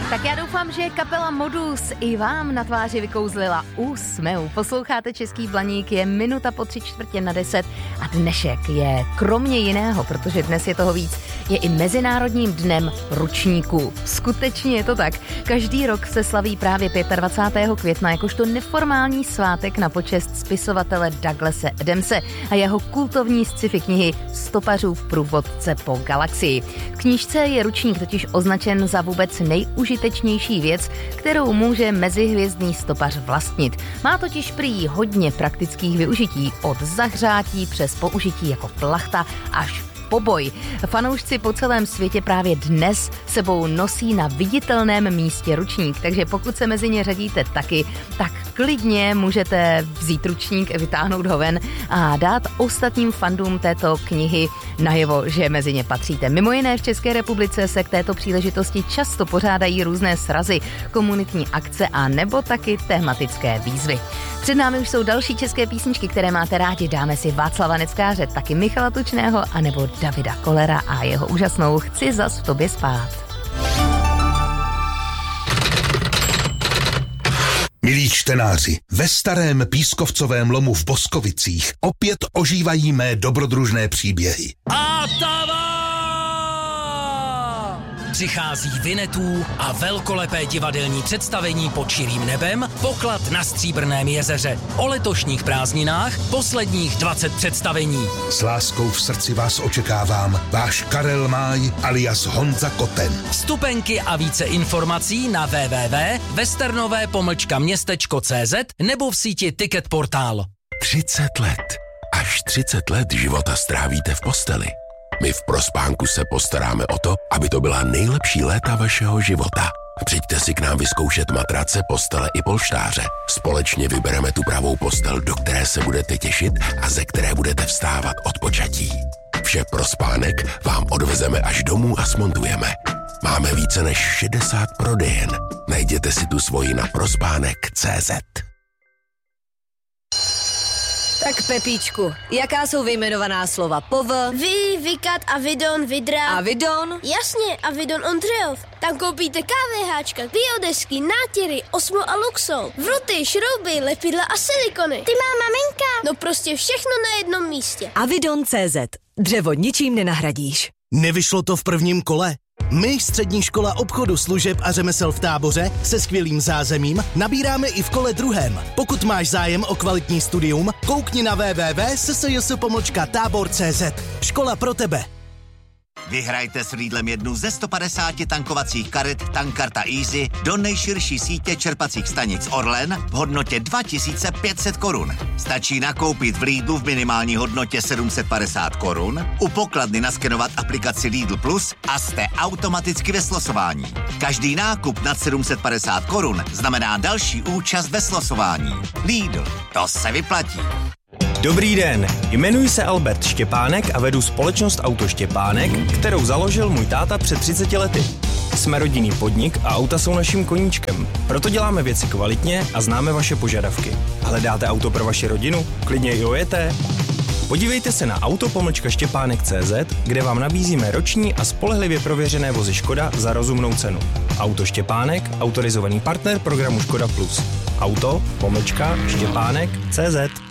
Tak já doufám, že kapela Modus i vám na tváři vykouzlila úsměv. Posloucháte Český Blaník, je 9:45 a dnešek je kromě jiného, protože dnes je toho víc, je i Mezinárodním dnem ručníků. Skutečně je to tak. Každý rok se slaví právě 25. května jakožto neformální svátek na počest spisovatele Douglase Adamse a jeho kultovní sci-fi knihy Stopařův průvodce po galaxii. V knížce je ručník totiž označen za vůbec nejúžitečnější věc, kterou může mezihvězdný stopař vlastnit. Má totiž prý hodně praktických využití, od zahřátí přes použití jako plachta až poboj. Fanoušci po celém světě právě dnes sebou nosí na viditelném místě ručník, takže pokud se mezi ně řadíte taky, tak klidně můžete vzít ručník, vytáhnout ho ven a dát ostatním fandům této knihy najevo, že mezi ně patříte. Mimo jiné v České republice se k této příležitosti často pořádají různé srazy, komunitní akce a nebo taky tematické výzvy. Před námi už jsou další české písničky, které máte rádi. Dáme si Václava Neckáře, taky Michala Tučného a nebo Davida Kollera a jeho úžasnou Chci zas v tobě spát. Milí čtenáři, ve starém pískovcovém lomu v Boskovicích opět ožívají mé dobrodružné příběhy. Přichází Vinetů a velkolepé divadelní představení Pod širým nebem, Poklad na Stříbrném jezeře. O letošních prázdninách posledních 20 představení. S láskou v srdci vás očekávám, váš Karel Máj alias Honza Koten. Vstupenky a více informací na www.westernové-městečko.cz nebo v síti Ticket Portál. 30 let. Až 30 let života strávíte v posteli. My v Prospánku se postaráme o to, aby to byla nejlepší léta vašeho života. Přijďte si k nám vyzkoušet matrace, postele i polštáře. Společně vybereme tu pravou postel, do které se budete těšit a ze které budete vstávat od počatí. Vše pro spánek vám odvezeme až domů a smontujeme. Máme více než 60 prodejen. Najděte si tu svoji na prospánek.cz. Tak Pepíčku, jaká jsou vyjmenovaná slova vykat, avidon, vidra. Avidon? Jasně, Avidon Ondřejov. Tam koupíte KVHčka, biodesky, nátěry, Osmo a Luxol, vruty, šrouby, lepidla a silikony. Ty má maminka. No prostě všechno na jednom místě. Avidon.cz. Dřevo ničím nenahradíš. Nevyšlo to v prvním kole? My, Střední škola obchodu, služeb a řemesel v Táboře, se skvělým zázemím, nabíráme i v kole druhém. Pokud máš zájem o kvalitní studium, koukni na www.ssjs.tábor.cz. Škola pro tebe. Vyhrajte s Lidlem jednu ze 150 tankovacích karet Tankkarta Easy do nejširší sítě čerpacích stanic Orlen v hodnotě 2500 korun. Stačí nakoupit v Lidlu v minimální hodnotě 750 korun, u pokladny naskenovat aplikaci Lidl Plus a jste automaticky ve slosování. Každý nákup nad 750 korun znamená další účast ve slosování. Lidl, to se vyplatí. Dobrý den, jmenuji se Albert Štěpánek a vedu společnost Auto Štěpánek, kterou založil můj táta před 30 lety. Jsme rodinný podnik a auta jsou naším koníčkem. Proto děláme věci kvalitně a známe vaše požadavky. Hledáte auto pro vaši rodinu? Klidně i ojeté? Podívejte se na auto-štěpánek.cz, kde vám nabízíme roční a spolehlivě prověřené vozy Škoda za rozumnou cenu. Auto Štěpánek, autorizovaný partner programu Škoda Plus. Auto-štěpánek.cz.